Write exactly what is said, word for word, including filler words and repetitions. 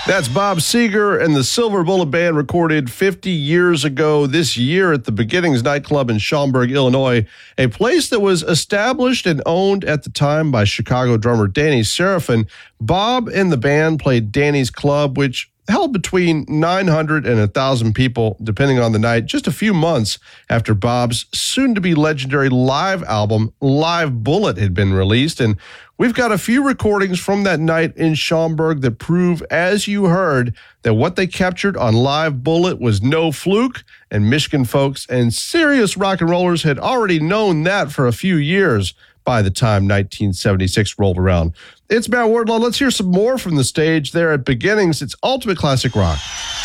That's Bob Seger and the Silver Bullet Band, recorded fifty years ago this year at the Beginnings nightclub in Schaumburg, Illinois, a place that was established and owned at the time by Chicago drummer Danny Serafin. Bob and the band played Danny's Club, which held between nine hundred and one thousand people, depending on the night, just a few months after Bob's soon-to-be legendary live album, Live Bullet, had been released. And we've got a few recordings from that night in Schaumburg that prove, as you heard, that what they captured on Live Bullet was no fluke, and Michigan folks and serious rock and rollers had already known that for a few years by the time nineteen seventy-six rolled around. It's Matt Wardlaw. Let's hear some more from the stage there at Beginnings. It's Ultimate Classic Rock.